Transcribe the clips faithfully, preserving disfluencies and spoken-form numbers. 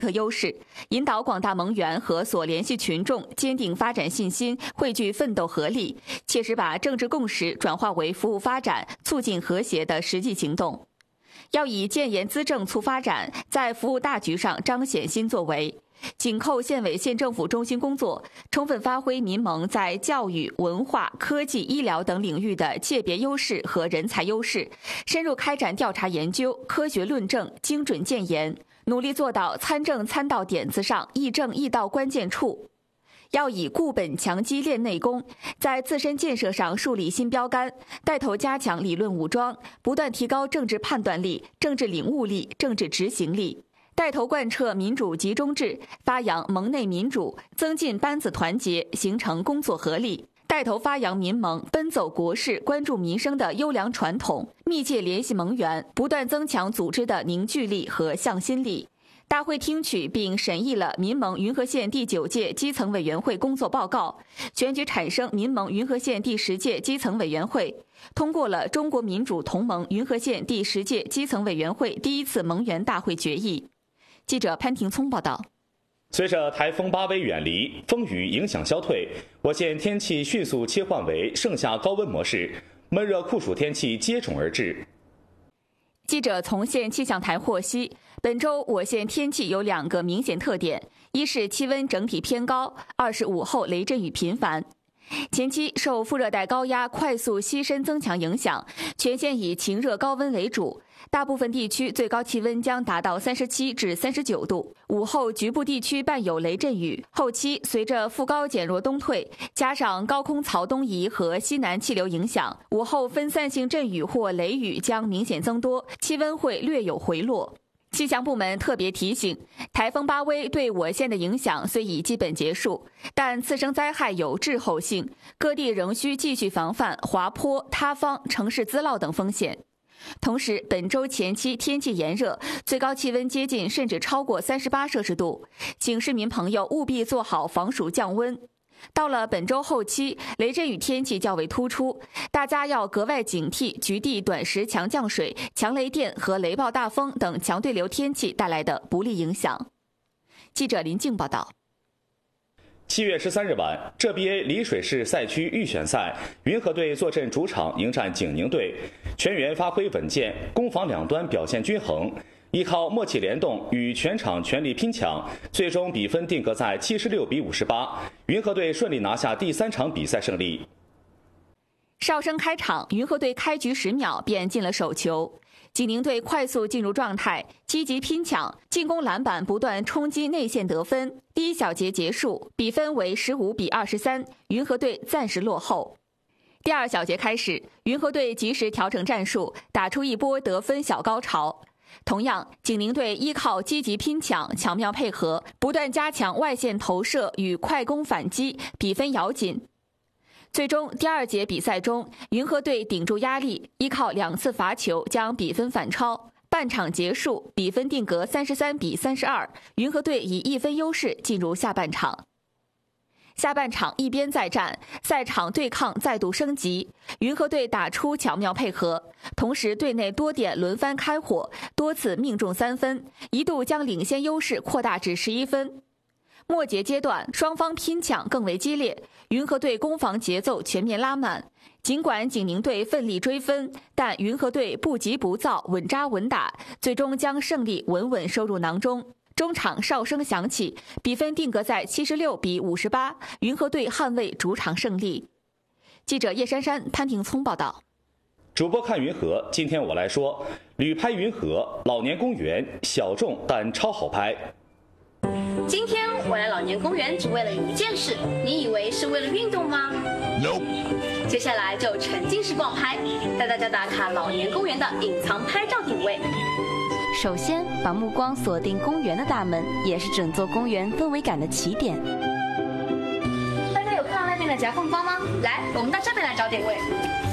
特优势，引导广大盟员和所联系群众坚定发展信心，汇聚奋斗合力，切实把政治共识转化为服务发展、促进和谐的实际行动。要以建言资政促发展，在服务大局上彰显新作为，紧扣县委县政府中心工作，充分发挥民盟在教育、文化、科技、医疗等领域的界别优势和人才优势，深入开展调查研究、科学论证、精准建言，努力做到参政参到点子上，议政议到关键处。要以固本强基练内功，在自身建设上树立新标杆，带头加强理论武装，不断提高政治判断力、政治领悟力、政治执行力，带头贯彻民主集中制，发扬盟内民主，增进班子团结，形成工作合力，带头发扬民盟奔走国事、关注民生的优良传统，密切联系盟员，不断增强组织的凝聚力和向心力。大会听取并审议了民盟云和县第九届基层委员会工作报告，选举产生民盟云和县第十届基层委员会，通过了中国民主同盟云和县第十届基层委员会第一次盟员大会决议。记者潘廷聪报道。 随着台风巴威远离，风雨影响消退，我县天气迅速切换为盛夏高温模式，闷热酷暑天气接踵而至。 记者从县气象台获悉，本周我县天气有两个明显特点，一是气温整体偏高，二是午后雷阵雨频繁。前期受副热带高压快速西伸增强影响，全县以晴热高温为主，大部分地区最高气温将达到三十七至三十九度。午后局部地区伴有雷阵雨，后期随着副高减弱东退，加上高空槽东移和西南气流影响，午后分散性阵雨或雷雨将明显增多，气温会略有回落。气象部门特别提醒，台风巴威对我县的影响虽已基本结束，但次生灾害有滞后性，各地仍需继续防范滑坡、塌方、城市滋涝等风险。同时，本周前期天气炎热，最高气温接近甚至超过三十八摄氏度，请市民朋友务必做好防暑降温。到了本周后期，雷阵雨天气较为突出，大家要格外警惕局地短时强降水、强雷电和雷暴大风等强对流天气带来的不利影响。记者林静报道。 七月十三日晚，浙 B A 丽水市赛区预选赛，云和队坐镇主场迎战景宁队，全员发挥稳健，攻防两端表现均衡。依靠默契联动与全场全力拼抢，最终比分定格在七十六比五十八，云和队顺利拿下第三场比赛胜利。 哨声开场，云和队开局十秒便进了首球，景宁队快速进入状态，积极拼抢，进攻篮板不断冲击内线得分。第一小节结束，比分为十五比二十三，云和队暂时落后。第二小节开始，云和队及时调整战术，打出一波得分小高潮。同样，景宁队依靠积极拼抢、巧妙配合，不断加强外线投射与快攻反击，比分咬紧。最终，第二节比赛中，云和队顶住压力，依靠两次罚球将比分反超。半场结束，比分定格三十三比三十二，云和队以一分优势进入下半场。下半场一边再战，赛场对抗再度升级，云和队打出巧妙配合，同时队内多点轮番开火，多次命中三分，一度将领先优势扩大至十一分。末节阶段，双方拼抢更为激烈，云和队攻防节奏全面拉满。尽管景宁队奋力追分，但云和队不急不躁，稳扎稳打，最终将胜利稳稳收入囊中。中场哨声响起，比分定格在七十六比五十八，云和队捍卫主场胜利。记者叶珊珊、潘廷聪报道。 主播看云和，今天我来说旅拍云和老年公园，小众但超好拍。 今天我来老年公园只为了一件事，你以为是为了运动吗 ？No。 接下来就沉浸式逛拍，带大家打卡老年公园的隐藏拍照点位。 首先，把目光锁定公园的大门，也是整座公园氛围感的起点。 大家有看到那边的夹缝包吗？来，我们到这边来找点位。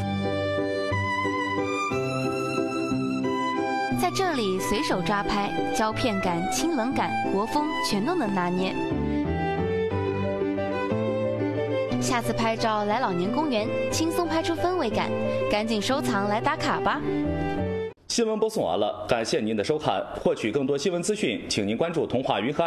在这里随手抓拍，胶片感、清冷感、国风全都能拿捏。下次拍照来老年公园，轻松拍出氛围感，赶紧收藏来打卡吧。 新闻播送完了，感谢您的收看。获取更多新闻资讯，请您关注童话云和。